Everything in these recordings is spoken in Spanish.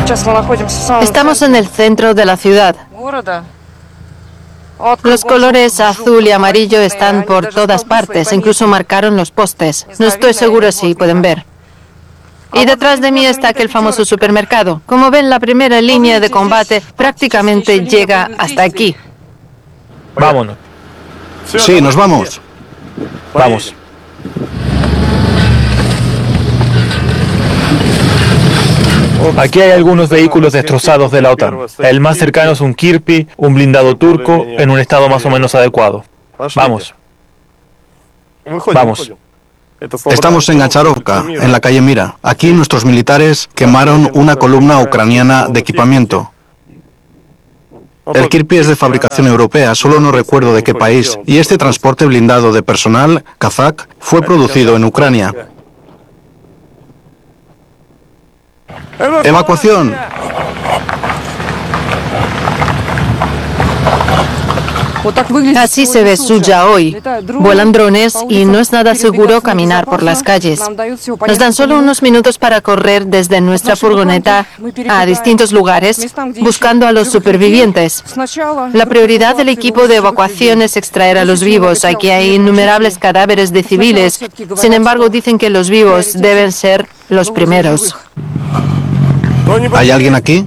Estamos en el centro de la ciudad. Los colores azul y amarillo están por todas partes, incluso marcaron los postes. No estoy seguro si pueden ver. Y detrás de mí está aquel famoso supermercado. Como ven, la primera línea de combate prácticamente llega hasta aquí. Vámonos. Sí, nos vamos. Vamos. Aquí hay algunos vehículos destrozados de la OTAN. El más cercano es un Kirpi, un blindado turco, en un estado más o menos adecuado. Vamos. Vamos. Estamos en Gacharovka, en la calle Mira. Aquí nuestros militares quemaron una columna ucraniana de equipamiento. El Kirpi es de fabricación europea, solo no recuerdo de qué país. Y este transporte blindado de personal, kazak, fue producido en Ucrania. ¡Evacuación! Así se ve Suya hoy. Vuelan drones y no es nada seguro caminar por las calles. Nos dan solo unos minutos para correr desde nuestra furgoneta a distintos lugares buscando a los supervivientes. La prioridad del equipo de evacuación es extraer a los vivos. Aquí hay innumerables cadáveres de civiles. Sin embargo, dicen que los vivos deben ser los primeros. ¿Hay alguien aquí?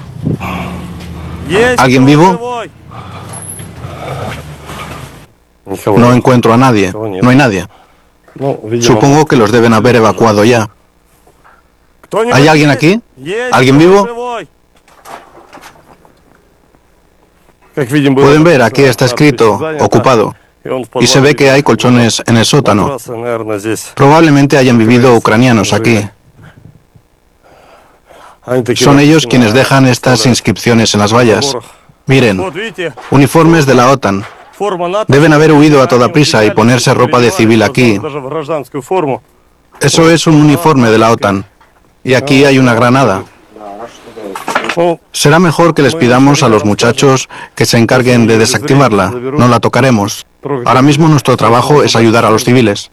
¿Alguien vivo? No encuentro a nadie. No hay nadie. Supongo que los deben haber evacuado ya. ¿Hay alguien aquí? ¿Alguien vivo? Pueden ver, aquí está escrito, ocupado. Y se ve que hay colchones en el sótano. Probablemente hayan vivido ucranianos aquí. Son ellos quienes dejan estas inscripciones en las vallas. Miren, uniformes de la OTAN. Deben haber huido a toda prisa y ponerse ropa de civil aquí. Eso es un uniforme de la OTAN. Y aquí hay una granada. Será mejor que les pidamos a los muchachos que se encarguen de desactivarla. No la tocaremos. Ahora mismo nuestro trabajo es ayudar a los civiles.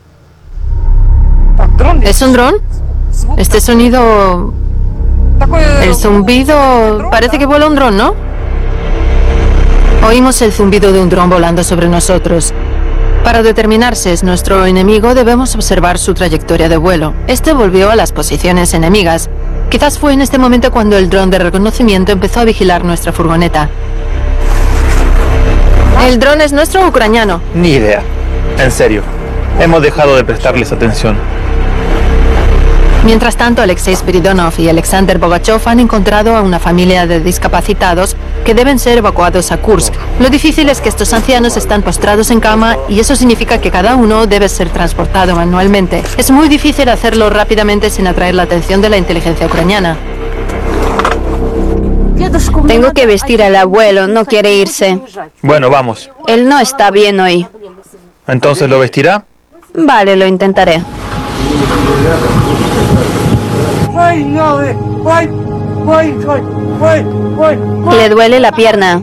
¿Es un dron? Este sonido... El zumbido... Parece que vuela un dron, ¿no? Oímos el zumbido de un dron volando sobre nosotros. Para determinar si es nuestro enemigo, debemos observar su trayectoria de vuelo. Este volvió a las posiciones enemigas. Quizás fue en este momento cuando el dron de reconocimiento empezó a vigilar nuestra furgoneta. ¿El dron es nuestro o ucraniano? Ni idea. En serio. Hemos dejado de prestarles atención. Mientras tanto, Alexei Spiridonov y Alexander Bogachov han encontrado a una familia de discapacitados que deben ser evacuados a Kursk. Lo difícil es que estos ancianos están postrados en cama y eso significa que cada uno debe ser transportado manualmente. Es muy difícil hacerlo rápidamente sin atraer la atención de la inteligencia ucraniana. Tengo que vestir al abuelo, no quiere irse. Bueno, vamos. Él no está bien hoy. ¿Entonces lo vestirá? Vale, lo intentaré. Le duele la pierna.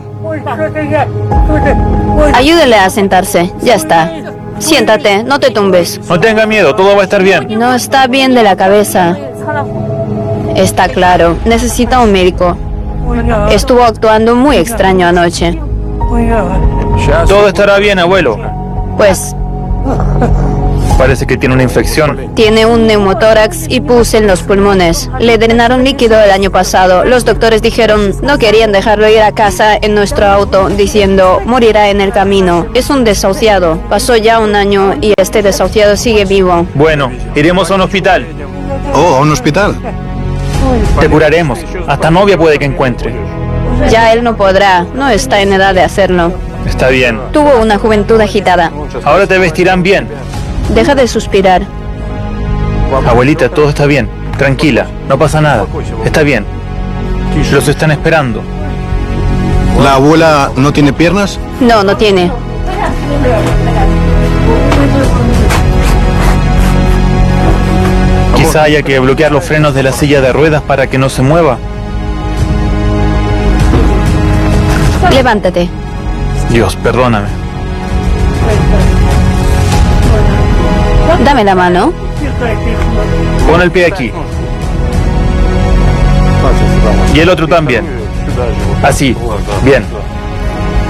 Ayúdele a sentarse. Ya está. Siéntate, no te tumbes. No tenga miedo, todo va a estar bien. No está bien de la cabeza. Está claro. Necesita un médico. Estuvo actuando muy extraño anoche. Todo estará bien, abuelo. Pues... Parece que tiene una infección. Tiene un neumotórax y pus en los pulmones. Le drenaron líquido el año pasado. Los doctores dijeron no querían dejarlo ir a casa en nuestro auto, diciendo morirá en el camino. Es un desahuciado. Pasó ya un año y este desahuciado sigue vivo. Bueno, iremos a un hospital. Oh, ¿a un hospital? Te curaremos. Hasta novia puede que encuentre. Ya él no podrá. No está en edad de hacerlo. Está bien. Tuvo una juventud agitada. Ahora te vestirán bien. Deja de suspirar. Abuelita, todo está bien. Tranquila, no pasa nada. Está bien. Los están esperando. ¿La abuela no tiene piernas? No, no tiene. Quizá haya que bloquear los frenos de la silla de ruedas para que no se mueva. Levántate. Dios, perdóname. Dame la mano. Pon el pie aquí. Y el otro también. Así. Bien.